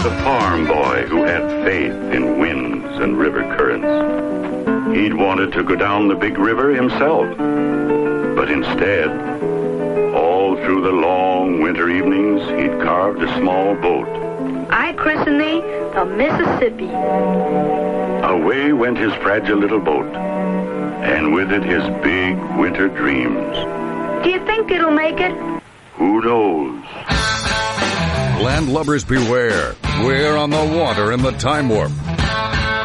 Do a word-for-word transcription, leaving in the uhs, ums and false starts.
the farm boy who had faith in winds and river currents. He'd wanted to go down the big river himself, but instead, all through the long winter evenings, he'd carved a small boat. I christen thee the Mississippi. Away went his fragile little boat, and with it his big winter dreams. Do you think it'll make it? Who knows? Landlubbers beware. We're on the water in the Time Warp.